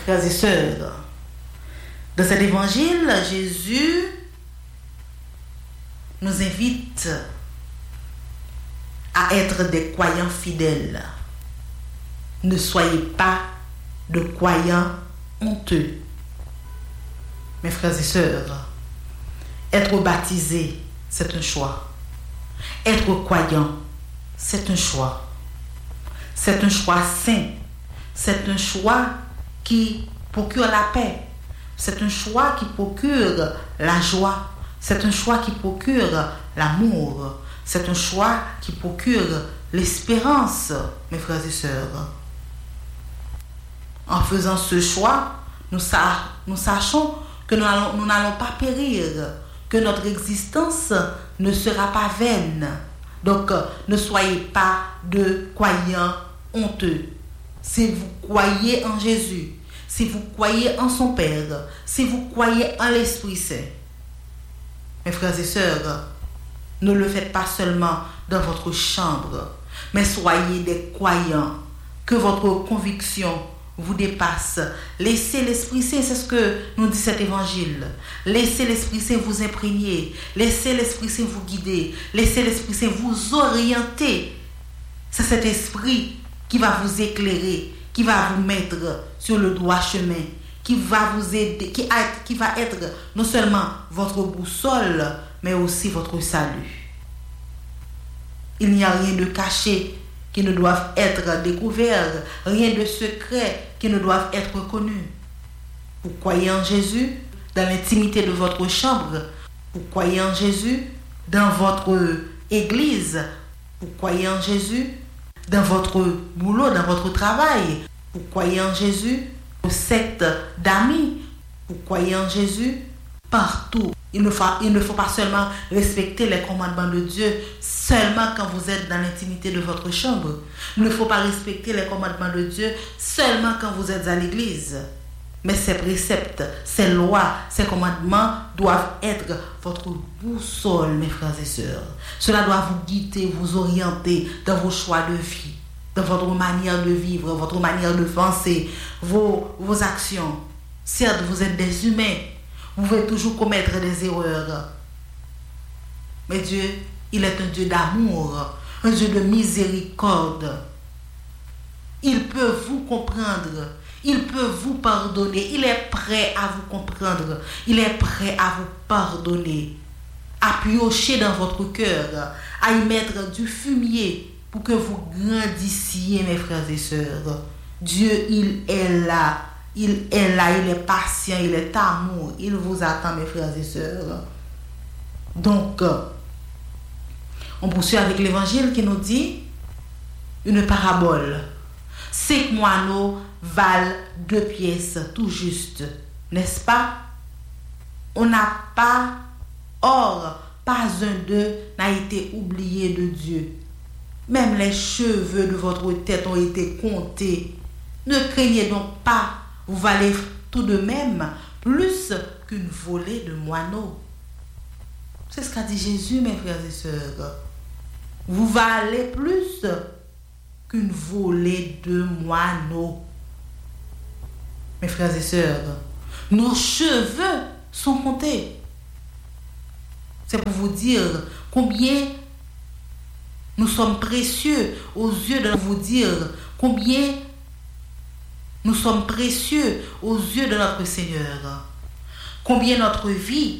frères et sœurs, dans cet évangile, Jésus nous invite à être des croyants fidèles. Ne soyez pas de croyants honteux. Mes frères et sœurs, être baptisé, c'est un choix. Être croyant, c'est un choix. C'est un choix saint. C'est un choix qui procure la paix. C'est un choix qui procure la joie. C'est un choix qui procure l'amour. C'est un choix qui procure l'espérance, mes frères et sœurs. En faisant ce choix, nous sachons que nous n'allons pas périr, que notre existence ne sera pas vaine. Donc, ne soyez pas de croyants honteux. Si vous croyez en Jésus, si vous croyez en son Père, si vous croyez en l'Esprit Saint, mes frères et sœurs, ne le faites pas seulement dans votre chambre, mais soyez des croyants, que votre conviction vous dépasse. Laissez l'Esprit Saint, c'est ce que nous dit cet évangile. Laissez l'Esprit Saint vous imprégner, laissez l'Esprit Saint vous guider, laissez l'Esprit Saint vous orienter. C'est cet esprit qui va vous éclairer, qui va vous mettre sur le droit chemin, qui va vous aider, qui va être non seulement votre boussole, mais aussi votre salut. Il n'y a rien de caché qui ne doivent être découverts, rien de secret qui ne doivent être connus. Vous croyez en Jésus dans l'intimité de votre chambre, vous croyez en Jésus dans votre église, vous croyez en Jésus dans votre boulot, dans votre travail, vous croyez en Jésus aux sectes d'amis, vous croyez en Jésus partout. Il ne faut pas seulement respecter les commandements de Dieu seulement quand vous êtes dans l'intimité de votre chambre. Il ne faut pas respecter les commandements de Dieu seulement quand vous êtes à l'église. Mais ces préceptes, ces lois, ces commandements doivent être votre boussole, mes frères et sœurs. Cela doit vous guider, vous orienter dans vos choix de vie, dans votre manière de vivre, votre manière de penser, vos actions. Certes, vous êtes des humains. Vous pouvez toujours commettre des erreurs. Mais Dieu, il est un Dieu d'amour, un Dieu de miséricorde. Il peut vous comprendre. Il peut vous pardonner. Il est prêt à vous comprendre. Il est prêt à vous pardonner. À piocher dans votre cœur. À y mettre du fumier pour que vous grandissiez, mes frères et sœurs. Dieu, il est là. Il est là, il est patient, il est amour. Il vous attend, mes frères et sœurs. Donc, on poursuit avec l'évangile qui nous dit une parabole. 5 moineaux valent 2 pièces tout juste, n'est-ce pas? On n'a pas, or, pas un d'eux n'a été oublié de Dieu. Même les cheveux de votre tête ont été comptés. Ne craignez donc pas. Vous valez tout de même plus qu'une volée de moineaux. C'est ce qu'a dit Jésus, mes frères et sœurs. Vous valez plus qu'une volée de moineaux. Mes frères et sœurs, nos cheveux sont comptés. C'est pour vous dire combien nous sommes précieux aux yeux de vous dire combien nous sommes précieux aux yeux de notre Seigneur. Combien notre vie